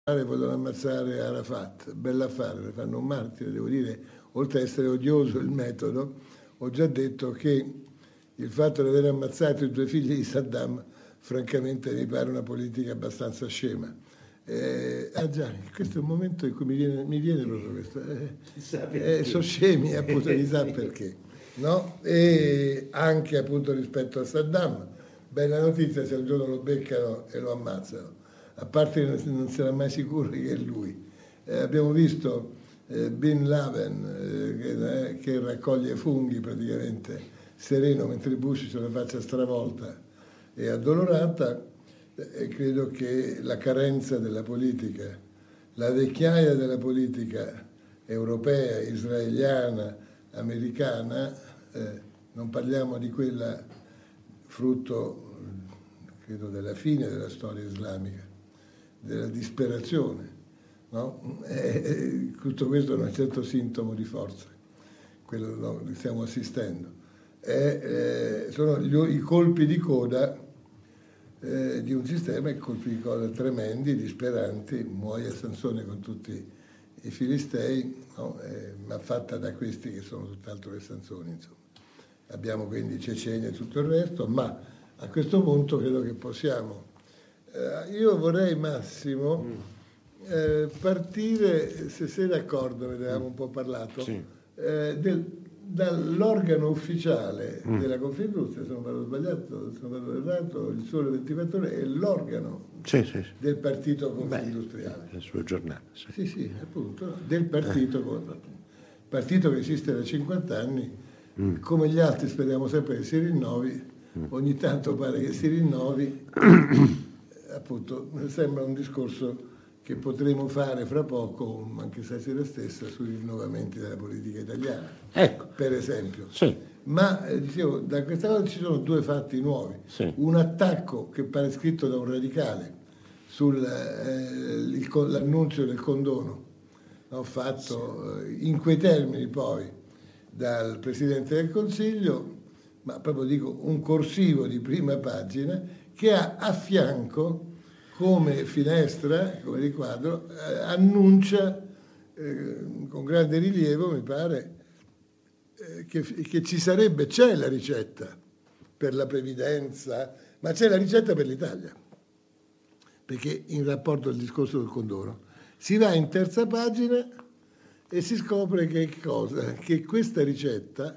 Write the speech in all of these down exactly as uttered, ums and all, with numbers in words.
vogliono ammazzare Arafat, bell'affare, le fanno un martire, devo dire, oltre ad essere odioso il metodo, ho già detto che il fatto di aver ammazzato i due figli di Saddam, francamente mi pare una politica abbastanza scema. Eh, ah già, questo è un momento in cui mi viene, mi viene proprio questo, eh, eh, sono scemi appunto, chissà perché, no? E anche appunto rispetto a Saddam, bella notizia se un giorno lo beccano e lo ammazzano, a parte che non sarà mai sicuro che è lui. Eh, abbiamo visto eh, Bin Laden eh, che, eh, che raccoglie funghi praticamente sereno mentre Bush se la faccia stravolta e addolorata. E credo che la carenza della politica, la vecchiaia della politica europea, israeliana, americana, eh, non parliamo di quella frutto, credo, della fine della storia islamica, della disperazione, no? E, tutto questo è un certo sintomo di forza, quello che stiamo assistendo. E, eh, sono gli, i colpi di coda Eh, di un sistema che colpi di coda tremendi, disperanti, muoia Sansone con tutti i filistei, no? eh, ma fatta da questi che sono tutt'altro che Sansoni, insomma. Abbiamo quindi Cecenia e tutto il resto, ma a questo punto credo che possiamo. Eh, io vorrei, Massimo, eh, partire, se sei d'accordo, ne avevamo un po' parlato, sì. eh, del, dall'organo ufficiale mm. della Confindustria, se non vado sbagliato, se non vado errato, il Sole ventiquattro Ore è l'organo sì, sì, sì. del partito confindustriale. Beh, il suo giornale. Sì, sì, sì appunto, del partito, eh. partito che esiste da cinquanta anni, mm. come gli altri speriamo sempre che si rinnovi, mm. ogni tanto pare che si rinnovi, appunto, sembra un discorso che potremo fare fra poco, anche stasera stessa, sui rinnovamenti della politica italiana, ecco. per esempio. Sì. Ma eh, dicevo, da questa cosa ci sono due fatti nuovi. Sì. Un attacco che pare scritto da un radicale sull'annuncio eh, del condono, no, fatto sì. eh, in quei termini poi dal Presidente del Consiglio, ma proprio dico un corsivo di prima pagina che ha a fianco come finestra, come riquadro, eh, annuncia eh, con grande rilievo, mi pare, eh, che, che ci sarebbe, c'è la ricetta per la previdenza, ma c'è la ricetta per l'Italia, perché in rapporto al discorso del condono si va in terza pagina e si scopre che cosa? Che questa ricetta,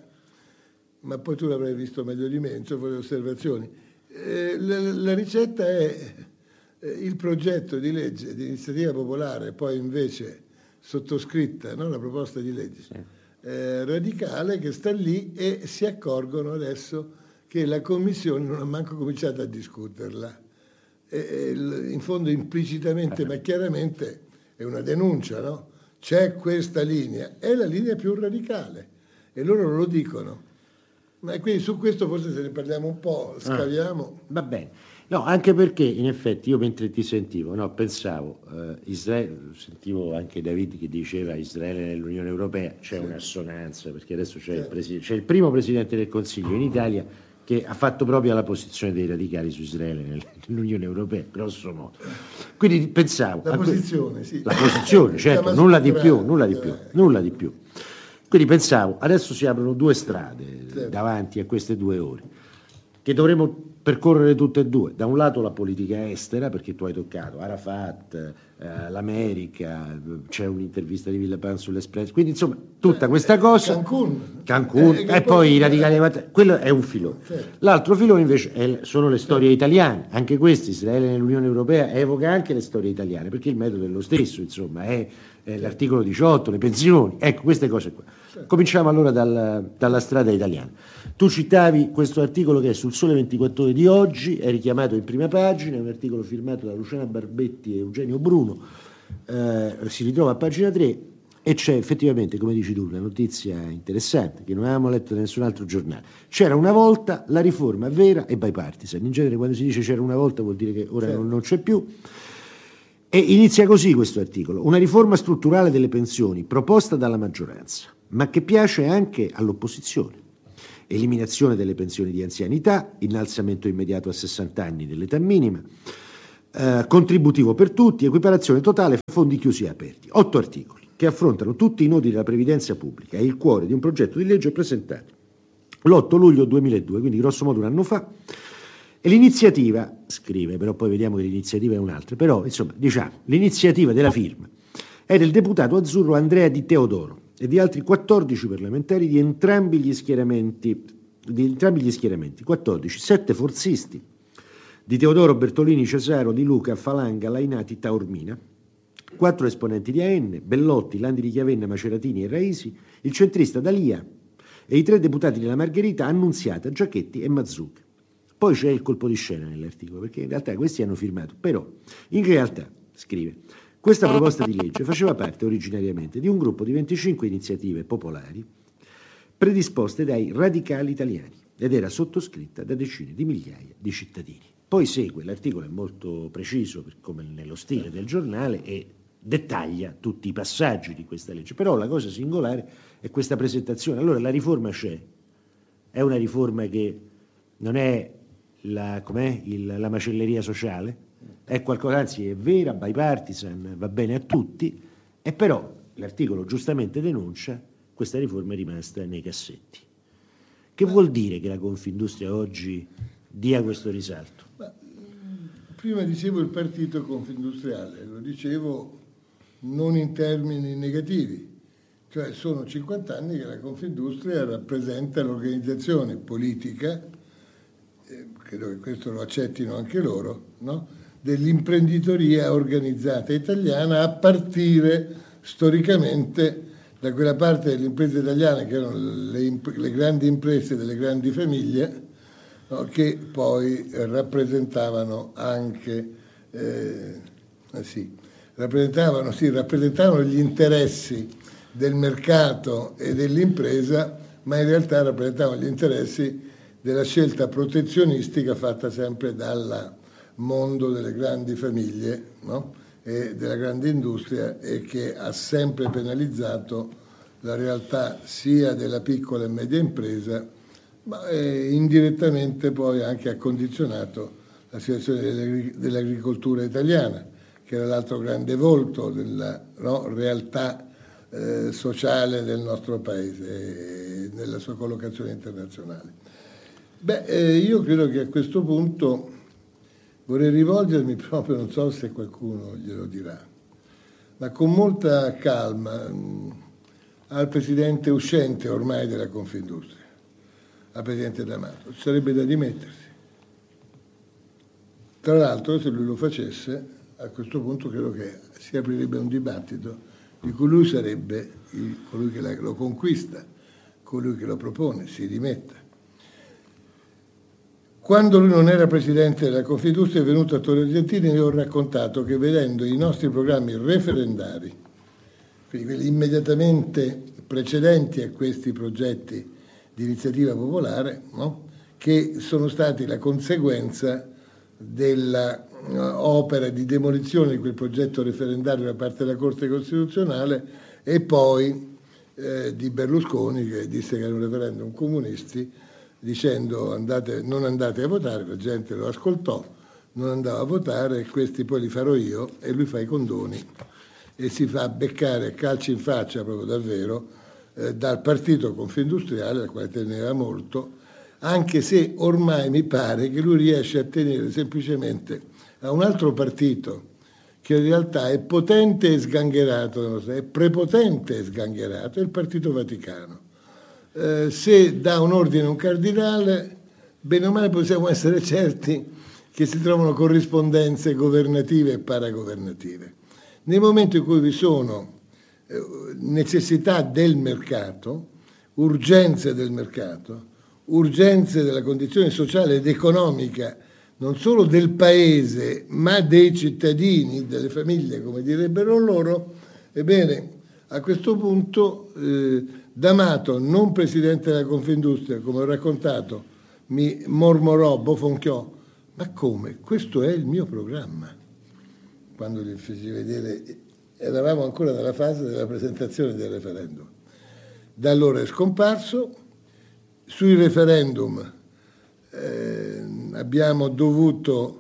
ma poi tu l'avrai visto meglio di me, insomma, le osservazioni, eh, la, la ricetta è il progetto di legge di iniziativa popolare, poi invece sottoscritta, no? La proposta di legge sì. eh, radicale che sta lì e si accorgono adesso che la Commissione non ha manco cominciato a discuterla. E, e, in fondo implicitamente ma chiaramente è una denuncia, no? C'è questa linea, è la linea più radicale e loro lo dicono. Ma quindi su questo forse se ne parliamo un po', scaviamo. Ah, va bene. No, anche perché in effetti io mentre ti sentivo, no, pensavo, eh, Israele, sentivo anche David che diceva Israele nell'Unione Europea, c'è sì. un'assonanza, perché adesso c'è, sì. il presi- c'è il primo Presidente del Consiglio in Italia che ha fatto proprio la posizione dei radicali su Israele nell'Unione Europea, grosso modo. Quindi pensavo... La posizione, que- sì. La posizione, certo, nulla di più, nulla di più, nulla di più. Quindi pensavo, adesso si aprono due strade certo. davanti a queste due ore, che dovremo percorrere tutte e due. Da un lato la politica estera, perché tu hai toccato Arafat, eh, l'America, c'è un'intervista di Villepin sull'Espresso, quindi insomma tutta questa cosa Cancun, Cancun eh, e poi i radicali, quello è un filone. L'altro filone invece è, sono le storie italiane, anche queste, Israele nell'Unione Europea evoca anche le storie italiane, perché il metodo è lo stesso, insomma, è, è l'articolo diciotto, le pensioni, ecco queste cose qua. Cominciamo allora dal, dalla strada italiana. Tu citavi questo articolo che è sul Sole ventiquattro Ore di oggi, è richiamato in prima pagina, è un articolo firmato da Luciana Barbetti e Eugenio Bruno, eh, si ritrova a pagina tre e c'è effettivamente, come dici tu, una notizia interessante che non avevamo letto da nessun altro giornale. C'era una volta la riforma vera e bipartisan, in genere quando si dice c'era una volta vuol dire che ora sì. non, non c'è più. E inizia così questo articolo: una riforma strutturale delle pensioni proposta dalla maggioranza, ma che piace anche all'opposizione. Eliminazione delle pensioni di anzianità, innalzamento immediato a sessanta anni dell'età minima, eh, contributivo per tutti, equiparazione totale, fondi chiusi e aperti. Otto articoli che affrontano tutti i nodi della previdenza pubblica. È il cuore di un progetto di legge presentato l'otto luglio duemiladue, quindi grosso modo un anno fa. E l'iniziativa, scrive, però poi vediamo che l'iniziativa è un'altra, però insomma diciamo, l'iniziativa della firma è del deputato azzurro Andrea Di Teodoro e di altri quattordici parlamentari di entrambi gli schieramenti, di entrambi gli schieramenti, quattordici, sette forzisti, Di Teodoro, Bertolini, Cesaro, Di Luca, Falanga, Lainati, Taormina, quattro esponenti di A N, Bellotti, Landi di Chiavenna, Maceratini e Raisi, il centrista D'Alia e i tre deputati della Margherita, Annunziata, Giachetti e Mazzucca. Poi c'è il colpo di scena nell'articolo, perché in realtà questi hanno firmato, però in realtà, scrive, questa proposta di legge faceva parte originariamente di un gruppo di venticinque iniziative popolari predisposte dai radicali italiani ed era sottoscritta da decine di migliaia di cittadini. Poi segue, l'articolo è molto preciso, come nello stile del giornale, e dettaglia tutti i passaggi di questa legge, però la cosa singolare è questa presentazione. Allora la riforma c'è, è una riforma che non è la, com'è, il, la macelleria sociale, è qualcosa, anzi è vera, bipartisan, va bene a tutti, e però l'articolo giustamente denuncia questa riforma è rimasta nei cassetti. Che vuol dire che la Confindustria oggi dia questo risalto? Ma, prima dicevo il partito confindustriale, lo dicevo non in termini negativi, cioè sono cinquanta anni che la Confindustria rappresenta l'organizzazione politica, eh, credo che questo lo accettino anche loro, no? Dell'imprenditoria organizzata italiana, a partire storicamente da quella parte delle imprese italiane che erano le, le grandi imprese delle grandi famiglie, no? Che poi rappresentavano anche eh, sì, rappresentavano, sì, rappresentavano gli interessi del mercato e dell'impresa, ma in realtà rappresentavano gli interessi della scelta protezionistica fatta sempre dal mondo delle grandi famiglie, no? E della grande industria, e che ha sempre penalizzato la realtà sia della piccola e media impresa, ma indirettamente poi anche ha condizionato la situazione dell'agricoltura italiana, che era l'altro grande volto della, no, realtà eh, sociale del nostro paese e nella sua collocazione internazionale. Beh, eh, io credo che a questo punto vorrei rivolgermi proprio, non so se qualcuno glielo dirà, ma con molta calma mh, al presidente uscente ormai della Confindustria, al presidente D'Amato. Sarebbe da dimettersi. Tra l'altro, se lui lo facesse, a questo punto credo che si aprirebbe un dibattito di cui lui sarebbe il, colui che lo conquista, colui che lo propone, si dimetta. Quando lui non era presidente della Confindustria è venuto a Torre Argentina e vi ho raccontato che, vedendo i nostri programmi referendari, quindi quelli immediatamente precedenti a questi progetti di iniziativa popolare, no? Che sono stati la conseguenza dell'opera di demolizione di quel progetto referendario da parte della Corte Costituzionale e poi eh, di Berlusconi, che disse che era un referendum comunisti, dicendo andate, non andate a votare, la gente lo ascoltò, non andava a votare, e questi poi li farò io, e lui fa i condoni e si fa beccare calci in faccia, proprio davvero, eh, dal partito confindustriale, al quale teneva molto, anche se ormai mi pare che lui riesce a tenere semplicemente a un altro partito che in realtà è potente e sgangherato, è prepotente e sgangherato, è il Partito Vaticano. Eh, se dà un ordine a un cardinale, bene o male possiamo essere certi che si trovano corrispondenze governative e paragovernative. Nel momento in cui vi sono eh, necessità del mercato, urgenze del mercato, urgenze della condizione sociale ed economica, non solo del paese, ma dei cittadini, delle famiglie, come direbbero loro, ebbene, a questo punto eh, D'Amato, non presidente della Confindustria, come ho raccontato, mi mormorò, bofonchiò, ma come? Questo è il mio programma. Quando gli feci vedere, eravamo ancora nella fase della presentazione del referendum. Da allora è scomparso. Sui referendum eh, abbiamo dovuto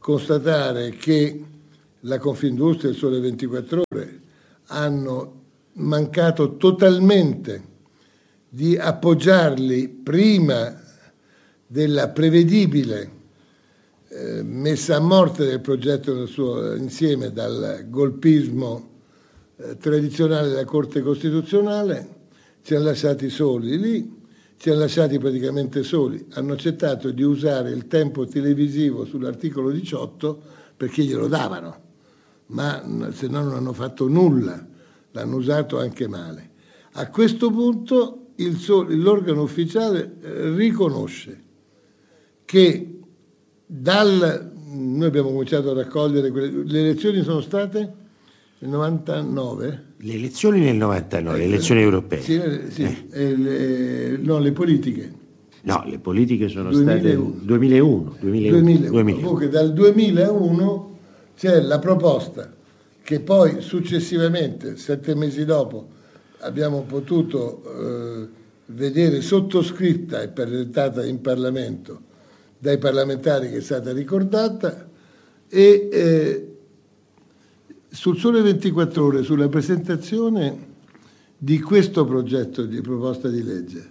constatare che la Confindustria e il Sole ventiquattro Ore hanno mancato totalmente di appoggiarli prima della prevedibile eh, messa a morte del progetto nel suo insieme dal golpismo eh, tradizionale della Corte Costituzionale. Ci hanno lasciati soli lì, ci hanno lasciati praticamente soli, hanno accettato di usare il tempo televisivo sull'articolo diciotto perché glielo davano, ma se no non hanno fatto nulla, l'hanno usato anche male. A questo punto il, l'organo ufficiale riconosce che dal, noi abbiamo cominciato a raccogliere, quelle, le elezioni sono state nel novantanove? Le elezioni nel novantanove, eh, le elezioni europee. Sì, sì eh. Eh, le, no, le politiche. No, le politiche sono duemilauno. state duemilauno. duemilauno, duemilauno. duemilauno. Comunque dal duemilauno c'è la proposta che poi successivamente, sette mesi dopo, abbiamo potuto eh, vedere sottoscritta e presentata in Parlamento dai parlamentari, che è stata ricordata, e eh, sul Sole ventiquattro Ore, sulla presentazione di questo progetto di proposta di legge,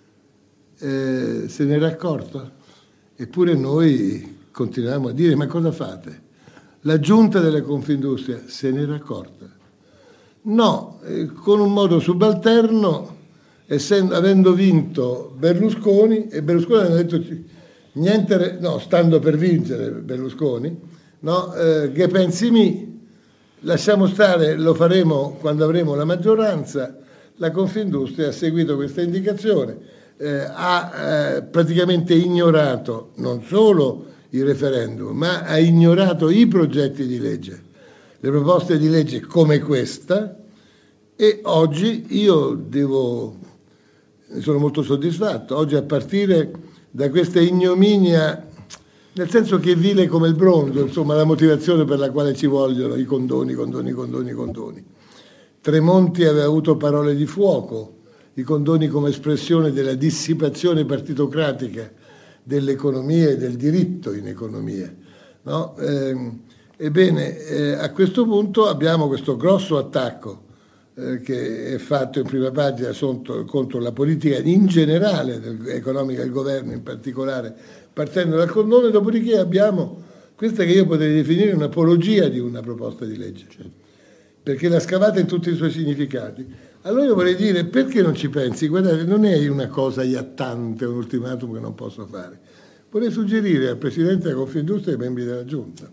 eh, se n'era accorto? Eppure noi continuiamo a dire: ma cosa fate? La giunta della Confindustria se n'era accorta? No, eh, con un modo subalterno, essendo, avendo vinto Berlusconi, e Berlusconi ha detto niente, no, stando per vincere Berlusconi, no, eh, che pensi mi, lasciamo stare, lo faremo quando avremo la maggioranza. La Confindustria ha seguito questa indicazione, eh, ha eh, praticamente ignorato non solo il referendum, ma ha ignorato i progetti di legge, le proposte di legge come questa, e oggi io devo, sono molto soddisfatto, oggi a partire da questa ignominia, nel senso che è vile come il bronzo, insomma, la motivazione per la quale ci vogliono i condoni, condoni, condoni, condoni. Tremonti aveva avuto parole di fuoco, i condoni come espressione della dissipazione partitocratica dell'economia e del diritto in economia, no? Eh, ebbene, eh, a questo punto abbiamo questo grosso attacco eh, che è fatto in prima pagina contro, contro la politica in generale del, economica del governo, in particolare partendo dal condone, dopodiché abbiamo questa che io potrei definire un'apologia di una proposta di legge, cioè, perché l'ha scavata in tutti i suoi significati. Allora io vorrei dire: perché non ci pensi? Guardate, non è una cosa iattante, un ultimatum che non posso fare. Vorrei suggerire al Presidente della Confindustria e ai membri della Giunta: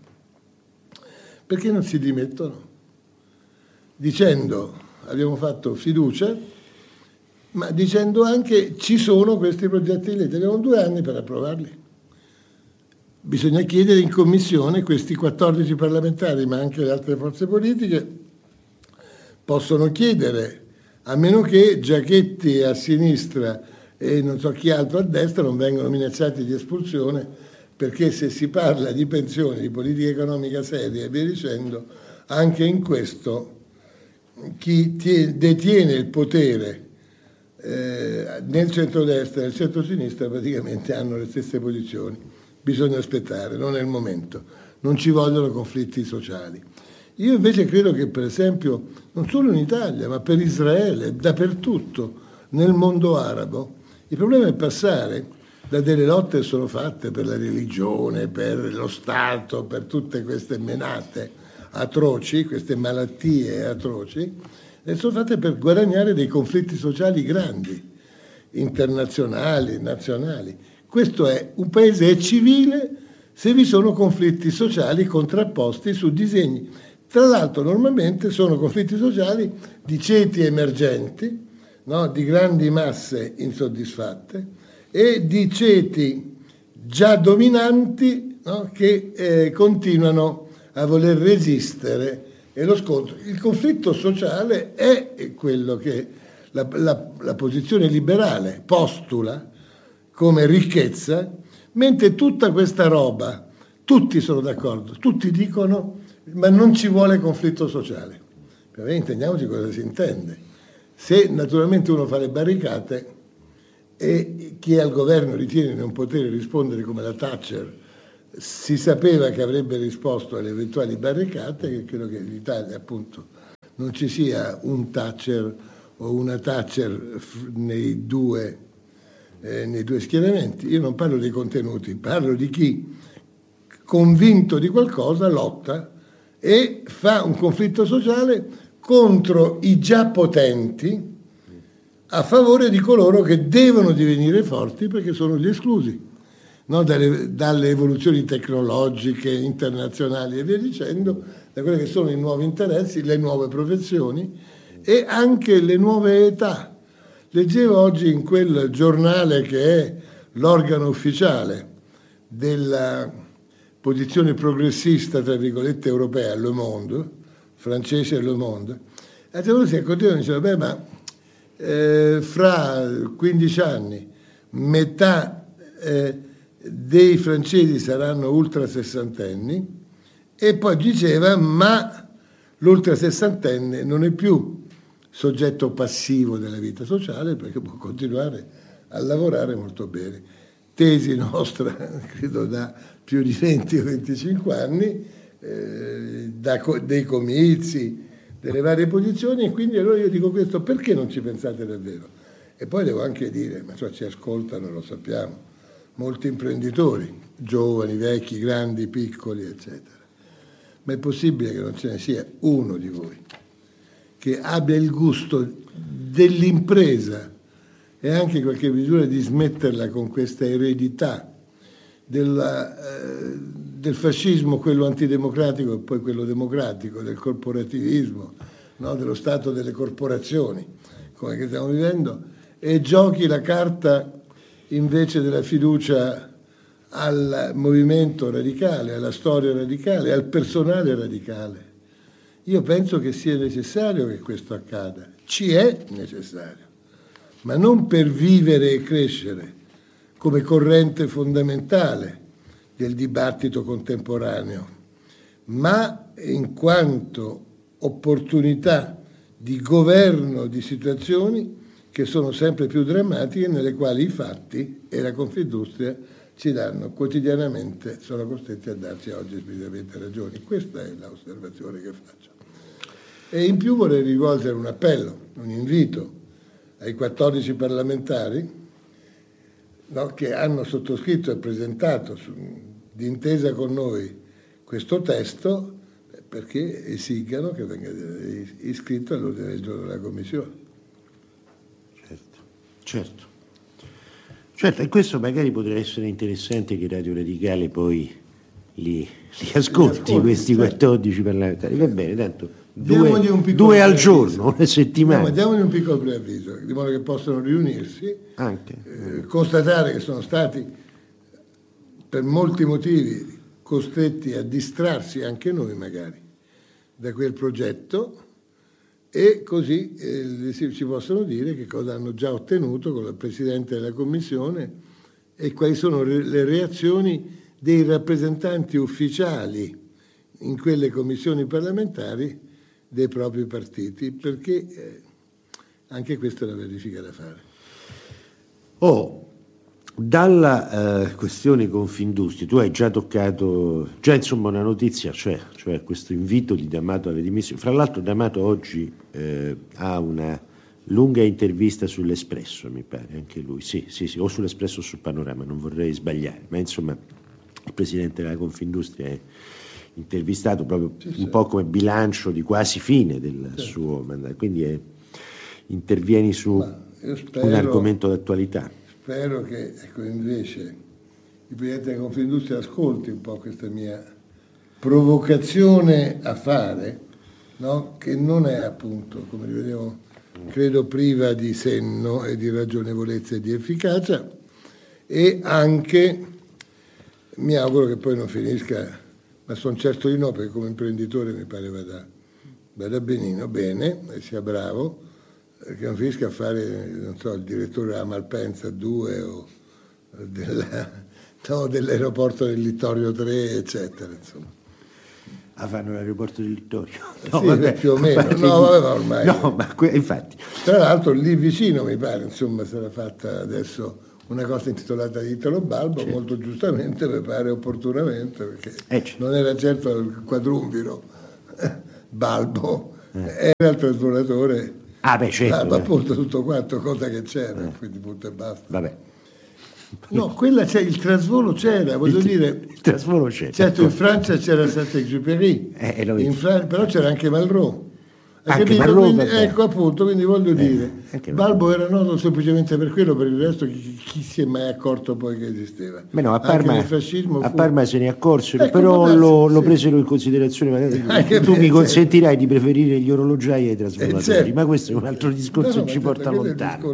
perché non si dimettono? Dicendo: abbiamo fatto fiducia, ma dicendo anche: ci sono questi progetti di legge, abbiamo due anni per approvarli. Bisogna chiedere in commissione, questi quattordici parlamentari, ma anche le altre forze politiche, possono chiedere, a meno che Giachetti a sinistra e non so chi altro a destra non vengono minacciati di espulsione, perché se si parla di pensioni, di politica economica seria e via dicendo, anche in questo chi tie, detiene il potere eh, nel centrodestra e nel centrosinistra praticamente hanno le stesse posizioni. Bisogna aspettare, non è il momento, non ci vogliono conflitti sociali. Io invece credo che, per esempio, non solo in Italia, ma per Israele, dappertutto, nel mondo arabo, il problema è passare da delle lotte che sono fatte per la religione, per lo Stato, per tutte queste menate atroci, queste malattie atroci, e sono fatte per guadagnare dei conflitti sociali grandi, internazionali, nazionali. Questo è, un paese è civile se vi sono conflitti sociali contrapposti su disegni. Tra l'altro normalmente sono conflitti sociali di ceti emergenti, no? Di grandi masse insoddisfatte, e di ceti già dominanti, no? Che eh, continuano a voler resistere, e lo scontro. Il conflitto sociale è quello che la, la, la posizione liberale postula come ricchezza, mentre tutta questa roba, tutti sono d'accordo, tutti dicono: ma non ci vuole conflitto sociale. Per me, intendiamoci cosa si intende. Se naturalmente uno fa le barricate e chi è al governo ritiene di non poter rispondere come la Thatcher si sapeva che avrebbe risposto alle eventuali barricate, che credo che l'Italia appunto non ci sia un Thatcher o una Thatcher nei due, eh, nei due schieramenti. Io non parlo dei contenuti, parlo di chi, convinto di qualcosa, lotta e fa un conflitto sociale contro i già potenti a favore di coloro che devono divenire forti perché sono gli esclusi, no? dalle, dalle evoluzioni tecnologiche internazionali e via dicendo, da quelli che sono i nuovi interessi, le nuove professioni e anche le nuove età. Leggevo oggi in quel giornale che è l'organo ufficiale della posizione progressista, tra virgolette, europea, Le Monde, francese Le Monde, e uno si accorgeva e diceva, beh, ma eh, fra quindici anni metà eh, dei francesi saranno ultra sessantenni, e poi diceva, ma l'ultra sessantenne non è più soggetto passivo della vita sociale perché può continuare a lavorare molto bene. Tesi nostra, credo da più di venti o venticinque anni, eh, da co- dei comizi, delle varie posizioni, e quindi allora io dico questo, perché non ci pensate davvero? E poi devo anche dire, ma cioè, ci ascoltano, lo sappiamo, molti imprenditori, giovani, vecchi, grandi, piccoli, eccetera. Ma è possibile che non ce ne sia uno di voi che abbia il gusto dell'impresa e anche in qualche misura di smetterla con questa eredità della, eh, del fascismo, quello antidemocratico e poi quello democratico, del corporativismo, no? Dello stato delle corporazioni, come che stiamo vivendo, e giochi la carta invece della fiducia al movimento radicale, alla storia radicale, al personale radicale. Io penso che sia necessario che questo accada, ci è necessario, ma non per vivere e crescere come corrente fondamentale del dibattito contemporaneo, ma in quanto opportunità di governo di situazioni che sono sempre più drammatiche, nelle quali i fatti e la Confindustria ci danno quotidianamente, sono costretti a darci oggi esplicitamente ragioni. Questa è l'osservazione che faccio. E in più vorrei rivolgere un appello, un invito ai quattordici parlamentari, no, che hanno sottoscritto e presentato su, d'intesa con noi questo testo, perché esigano che venga iscritto all'ordine del giorno della Commissione. Certo, certo. Certo, e questo magari potrebbe essere interessante che Radio Radicale poi li, li ascolti, ascolti questi certo. quattordici parlamentari. Va bene, tanto due, due al giorno, una settimana. No, ma diamogli un piccolo preavviso, di modo che possano riunirsi, anche. Eh, constatare che sono stati per molti motivi costretti a distrarsi, anche noi magari, da quel progetto, e così eh, ci possono dire che cosa hanno già ottenuto con il Presidente della Commissione e quali sono re- le reazioni dei rappresentanti ufficiali in quelle commissioni parlamentari dei propri partiti, perché eh, anche questa è una verifica da fare. Oh, dalla eh, questione Confindustria, tu hai già toccato, già insomma una notizia, cioè, cioè questo invito di D'Amato alle dimissioni. Fra l'altro D'Amato oggi eh, ha una lunga intervista sull'Espresso, mi pare, anche lui, sì, sì, sì, o sull'Espresso o sul Panorama, non vorrei sbagliare, ma insomma il Presidente della Confindustria è intervistato proprio sì, un sì. po' come bilancio di quasi fine del sì. suo mandato, quindi è, intervieni su spero, un argomento d'attualità. Spero che ecco, invece il Presidente della Confindustria ascolti un po' questa mia provocazione a fare, no? Che non è appunto, come rivedevo, credo priva di senno e di ragionevolezza e di efficacia, e anche mi auguro che poi non finisca, ma sono certo di no, perché come imprenditore mi pare vada, vada benino, bene, e sia bravo, che non finisca a fare, non so, il direttore della Malpensa due o della, no, dell'aeroporto del Littorio tre, eccetera, insomma. Ah, fanno l'aeroporto del Littorio? No, sì, vabbè, più o meno, no, vabbè, ma ormai. No, ma que- infatti. Tra l'altro lì vicino, mi pare, insomma, sarà fatta adesso una cosa intitolata di Italo Balbo, certo. molto giustamente, mi pare opportunamente, perché eh, certo. non era certo il quadrumviro Balbo, eh. era il trasvolatore, ah, beh, certo, ma appunto tutto quanto, cosa che c'era, eh. quindi punto e basta. Vabbè. No, quella c'è, il trasvolo c'era, voglio il, dire. Il trasvolo c'era. Certo, in Francia c'era Saint-Exupéry, eh, in Fran- però c'era anche Malraux. Anche Malraux, quindi, ecco appunto, quindi voglio eh, dire, Balbo era noto semplicemente per quello, per il resto chi, chi si è mai accorto poi che esisteva? Beh no, a Parma, a fu... Parma se ne accorsero, ecco, però darsi, lo, sì. lo presero in considerazione, magari tu mi consentirai di preferire gli orologiai ai trasvolatori, eh, certo. ma questo è un altro discorso no, no, che ci porta lontano.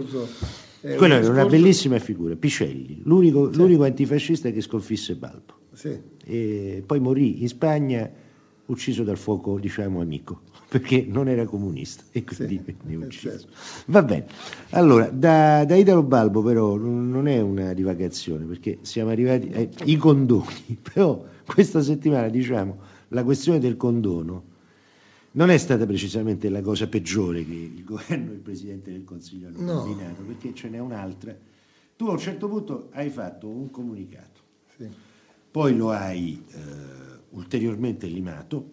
È Quella un era discorso... una bellissima figura, Picelli, l'unico, sì. l'unico antifascista che sconfisse Balbo. Sì. E poi morì in Spagna ucciso dal fuoco, diciamo, amico, perché non era comunista e quindi sì, venne ucciso. Certo. Va bene. Allora, da, da Italo Balbo però non è una divagazione, perché siamo arrivati ai condoni, però questa settimana, diciamo, la questione del condono non è stata precisamente la cosa peggiore che il governo e il Presidente del Consiglio hanno no. combinato, perché ce n'è un'altra. Tu a un certo punto hai fatto un comunicato, sì. poi lo hai eh, ulteriormente limato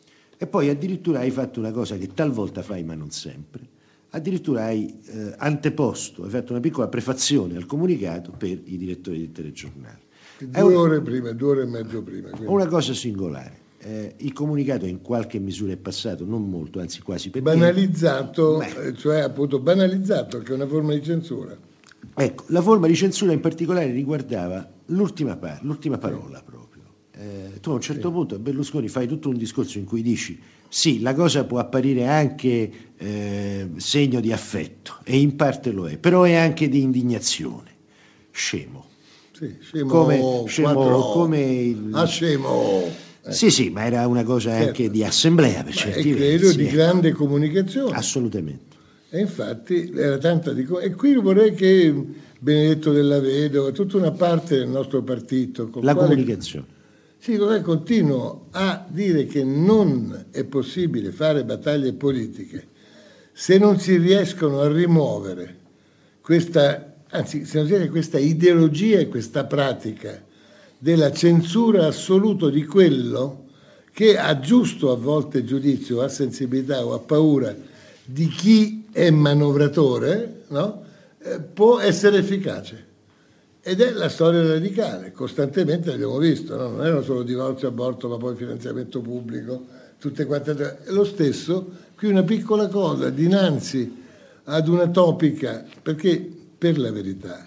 e poi addirittura hai fatto una cosa che talvolta fai ma non sempre, addirittura hai eh, anteposto, hai fatto una piccola prefazione al comunicato per i direttori del telegiornale. Due un... ore prima, due ore e mezzo prima. Quindi. Una cosa singolare. Eh, il comunicato in qualche misura è passato, non molto, anzi quasi per banalizzato, Beh. cioè appunto banalizzato, che è una forma di censura. Ecco, la forma di censura in particolare riguardava l'ultima, par- l'ultima parola sì. proprio. Eh, tu a un certo sì. punto a Berlusconi fai tutto un discorso in cui dici sì, la cosa può apparire anche eh, segno di affetto, e in parte lo è, però è anche di indignazione. Scemo. Sì, scemo, come, scemo, quattro, come il... ah, scemo. Eh. Sì, sì, ma era una cosa certo. anche di assemblea per certi versi. E credo di grande comunicazione. Assolutamente. E infatti era tanta di... E qui vorrei che Benedetto Della Vedova, tutta una parte del nostro partito... Con la quale, comunicazione. Sì, con continuo a dire che non è possibile fare battaglie politiche se non si riescono a rimuovere questa... Anzi, se non si riesce questa ideologia e questa pratica della censura assoluta di quello che ha giusto a volte giudizio, ha sensibilità o ha paura di chi è manovratore, no? eh, può essere efficace. Ed è la storia radicale, costantemente l'abbiamo visto, no? Non erano solo divorzio, aborto, ma poi finanziamento pubblico, tutte quante. Lo stesso, qui una piccola cosa, dinanzi ad una topica, perché per la verità,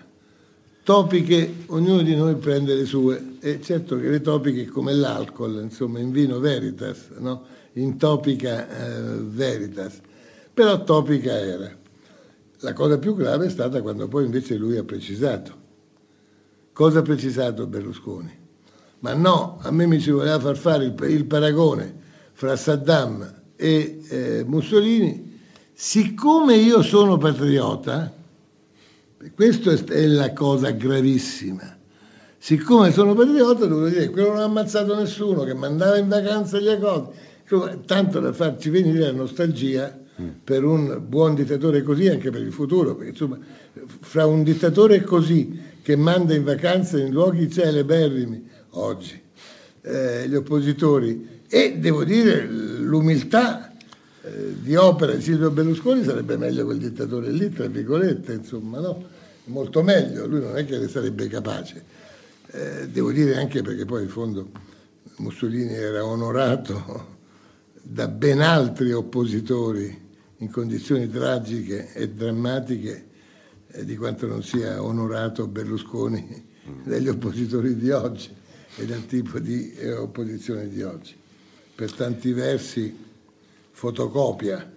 topiche, ognuno di noi prende le sue, e certo che le topiche come l'alcol, insomma, in vino veritas, no? In topica eh, veritas, però topica era. La cosa più grave è stata quando poi invece lui ha precisato. Cosa ha precisato Berlusconi? Ma no, a me mi si voleva far fare il, il paragone fra Saddam e eh, Mussolini, siccome io sono patriota. Questa è la cosa gravissima. Siccome sono patriota, devo dire che quello non ha ammazzato nessuno, che mandava in vacanza gli accordi, tanto da farci venire la nostalgia mm. per un buon dittatore così, anche per il futuro, perché insomma, fra un dittatore così che manda in vacanza in luoghi celeberrimi oggi eh, gli oppositori, e devo dire l'umiltà di opera di Silvio Berlusconi, sarebbe meglio quel dittatore lì, tra virgolette, insomma, no? Molto meglio, lui non è che ne sarebbe capace. Eh, devo dire anche perché poi in fondo Mussolini era onorato da ben altri oppositori in condizioni tragiche e drammatiche eh, di quanto non sia onorato Berlusconi dagli oppositori di oggi e dal tipo di eh, opposizione di oggi. Per tanti versi fotocopia,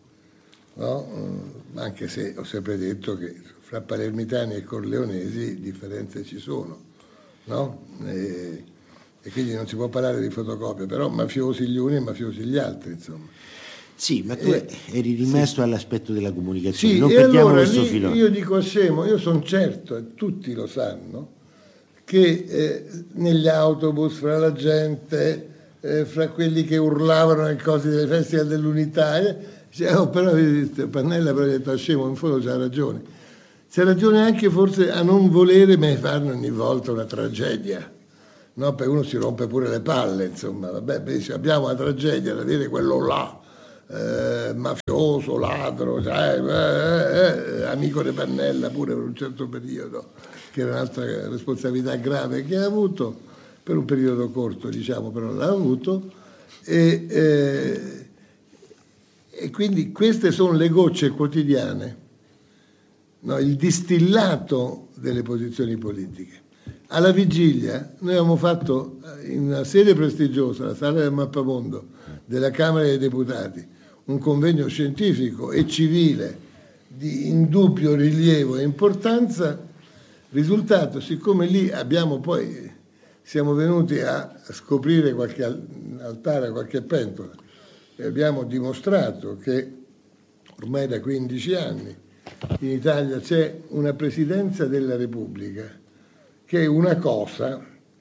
no? Anche se ho sempre detto che fra palermitani e corleonesi differenze ci sono, no? E, e quindi non si può parlare di fotocopia, però mafiosi gli uni e mafiosi gli altri, insomma. Sì, ma tu e, eri rimasto sì. all'aspetto della comunicazione, sì, non e perdiamo allora, questo lì, filone. Io dico a Scemo, io sono certo, e tutti lo sanno, che eh, negli autobus, fra la gente... Eh, fra quelli che urlavano nel cosi delle festival dell'unità, eh, cioè, oh, però Pannella però ha detto a Scemo, in fondo c'ha ragione, c'è ragione anche forse a non volere mai farne ogni volta una tragedia, no? Perché uno si rompe pure le palle, insomma, vabbè, dice, abbiamo una tragedia da dire quello là, eh, mafioso, ladro, cioè, eh, eh, amico di Pannella pure per un certo periodo, che era un'altra responsabilità grave che ha avuto, per un periodo corto, diciamo, però l'ha avuto, e, eh, e quindi queste sono le gocce quotidiane, no, il distillato delle posizioni politiche. Alla vigilia noi abbiamo fatto in una sede prestigiosa, la sala del Mappamondo della Camera dei Deputati, un convegno scientifico e civile di indubbio rilievo e importanza. Risultato, siccome lì abbiamo poi, siamo venuti a scoprire qualche altare, qualche pentola, e abbiamo dimostrato che ormai da quindici anni in Italia c'è una Presidenza della Repubblica che è una cosa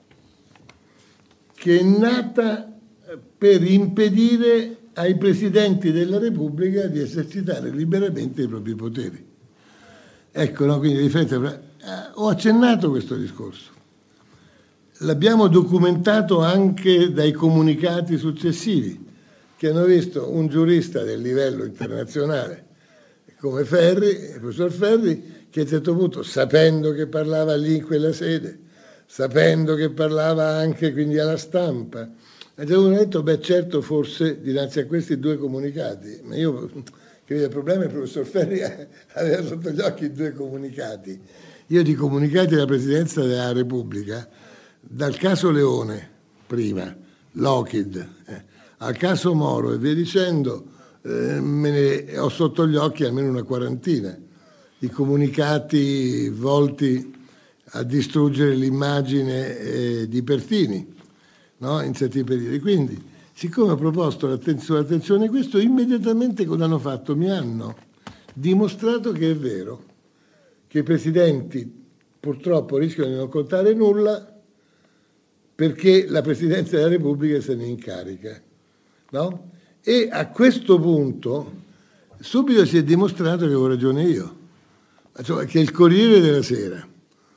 che è nata per impedire ai Presidenti della Repubblica di esercitare liberamente i propri poteri. Ecco, no, quindi riflettere. Ho accennato questo discorso. L'abbiamo documentato anche dai comunicati successivi, che hanno visto un giurista del livello internazionale come Ferri, il professor Ferri, che a un certo punto, sapendo che parlava lì in quella sede, sapendo che parlava anche quindi alla stampa, a un certo punto ha detto, beh certo, forse dinanzi a questi due comunicati, ma io credo il problema è che il professor Ferri aveva sotto gli occhi due comunicati. Io di comunicati della Presidenza della Repubblica, dal caso Leone, prima, Lockheed, eh, al caso Moro e via dicendo, eh, me ne ho sotto gli occhi almeno una quarantina di comunicati volti a distruggere l'immagine eh, di Pertini, no? In certi periodi. Quindi, siccome ho proposto l'attenzione, l'attenzione a questo, immediatamente cosa hanno fatto? Mi hanno dimostrato che è vero, che i presidenti purtroppo rischiano di non contare nulla perché la Presidenza della Repubblica se ne incarica, no? E a questo punto subito si è dimostrato che avevo ragione io, cioè che il Corriere della Sera,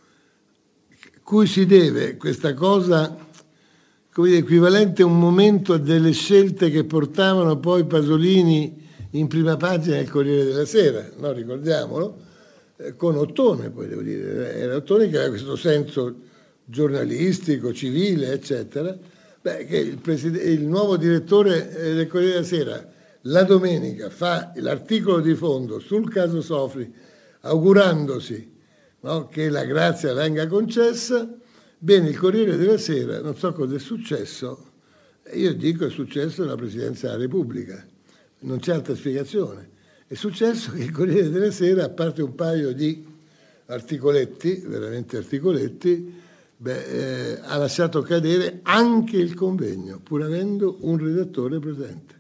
cui si deve questa cosa, come dire, equivalente a un momento a delle scelte che portavano poi Pasolini in prima pagina del Corriere della Sera, no? Ricordiamolo, eh, con Ottone, poi devo dire, era Ottone che aveva questo senso giornalistico, civile, eccetera. Beh, che il, preside- il nuovo direttore del Corriere della Sera la domenica fa l'articolo di fondo sul caso Sofri, augurandosi, no, che la grazia venga concessa. Bene, il Corriere della Sera, non so cosa è successo, io dico è successo nella Presidenza della Repubblica, non c'è altra spiegazione. È successo che il Corriere della Sera, a parte un paio di articoletti, veramente articoletti, beh, eh, ha lasciato cadere anche il convegno, pur avendo un redattore presente.